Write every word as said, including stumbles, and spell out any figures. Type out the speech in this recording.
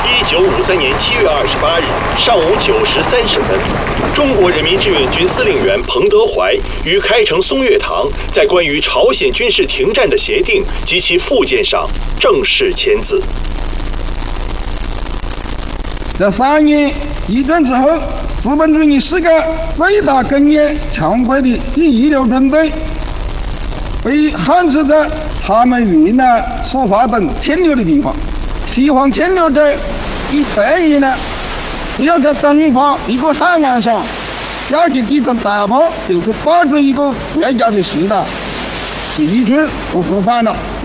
一九五三年七月二十八日上午九时三十分，中国人民志愿军司令员彭德怀于开城松月堂在关于朝鲜军事停战的协定及其附件上正式签字。 在三年一战之后，资本主义世界最大根源强国的第一流军队被限制在他们云南、苏华等牵流的地方。西方牵流者以善意呢，只要在东方一个海岸上要去抵抗打破，就是保住一个国家的势力，是一去不复返了。